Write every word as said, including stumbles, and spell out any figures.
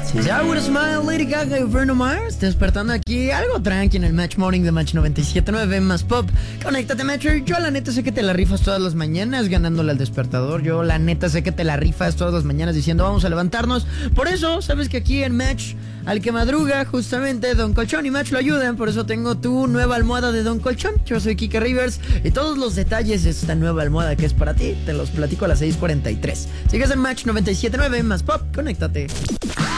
Sí, I Would Smile, Lady Gaga y Bruno Mars, despertando aquí algo tranqui en el Match Morning de Match noventa y siete punto nueve más Pop. Conéctate, Matcher. Yo la neta sé que te la rifas todas las mañanas ganándole al despertador. Yo la neta sé que te la rifas todas las mañanas diciendo vamos a levantarnos. Por eso, sabes que aquí en Match, al que madruga, justamente Don Colchón y Match lo ayudan. Por eso tengo tu nueva almohada de Don Colchón. Yo soy Kike Rivers y todos los detalles de esta nueva almohada que es para ti te los platico a las seis cuarenta y tres. Sigues en Match noventa y siete punto nueve más Pop. Conéctate.